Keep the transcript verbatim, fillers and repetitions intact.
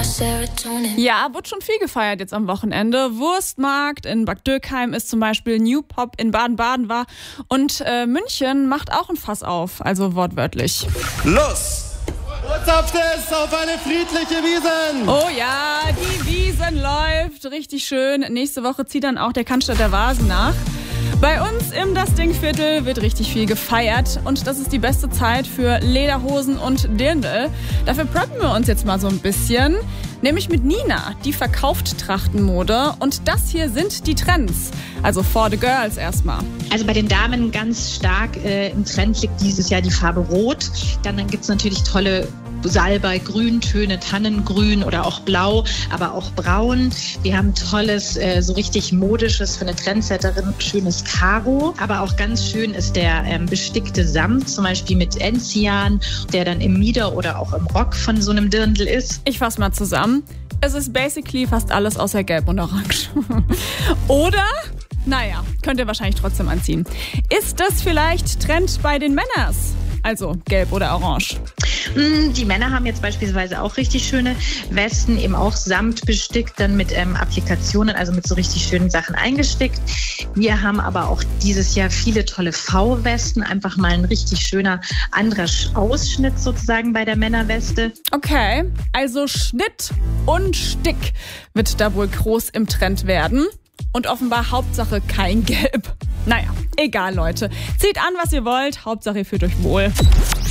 Ja, wird schon viel gefeiert jetzt am Wochenende. Wurstmarkt in Bad Dürkheim ist zum Beispiel, New Pop in Baden-Baden war und äh, München macht auch ein Fass auf, also wortwörtlich. Los! Zapftes auf eine friedliche Wiesn! Oh ja, die Wiesn läuft richtig schön. Nächste Woche zieht dann auch der Cannstatter Vasen nach. Bei uns im Das Ding-Viertel wird richtig viel gefeiert und das ist die beste Zeit für Lederhosen und Dirndl. Dafür preppen wir uns jetzt mal so ein bisschen, nämlich mit Nina, die verkauft Trachtenmode und das hier sind die Trends, also for the girls erstmal. Also bei den Damen ganz stark äh, im Trend liegt dieses Jahr die Farbe Rot, dann, dann gibt es natürlich tolle Salbei, Grüntöne, Tannengrün oder auch Blau, aber auch Braun. Wir haben tolles, äh, so richtig modisches für eine Trendsetterin, schönes Karo. Aber auch ganz schön ist der ähm, bestickte Samt, zum Beispiel mit Enzian, der dann im Mieder oder auch im Rock von so einem Dirndl ist. Ich fasse mal zusammen. Es ist basically fast alles außer Gelb und Orange. Oder? Naja, könnt ihr wahrscheinlich trotzdem anziehen. Ist das vielleicht Trend bei den Männers? Also Gelb oder Orange? Die Männer haben jetzt beispielsweise auch richtig schöne Westen, eben auch samtbestickt, dann mit ähm, Applikationen, also mit so richtig schönen Sachen eingestickt. Wir haben aber auch dieses Jahr viele tolle V-Westen, einfach mal ein richtig schöner anderer Ausschnitt sozusagen bei der Männerweste. Okay, also Schnitt und Stick wird da wohl groß im Trend werden. Und offenbar Hauptsache kein Gelb. Naja, egal Leute. Zieht an, was ihr wollt. Hauptsache ihr fühlt euch wohl.